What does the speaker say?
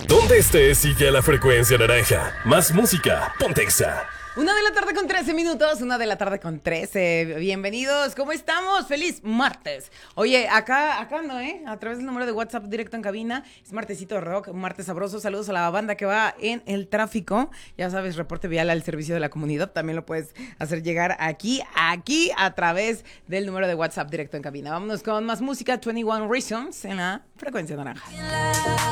Donde estés, sigue a la frecuencia naranja. Más música, ponte Exa. 1:13 1 de la tarde con 13. Bienvenidos, ¿cómo estamos? ¡Feliz martes! Oye, acá no, a través del número de WhatsApp directo en cabina. Es martesito de rock, un martes sabroso. Saludos a la banda que va en el tráfico. Ya sabes, reporte vial al servicio de la comunidad. También lo puedes hacer llegar aquí a través del número de WhatsApp directo en cabina. Vámonos con más música, 21 Reasons en la frecuencia naranja.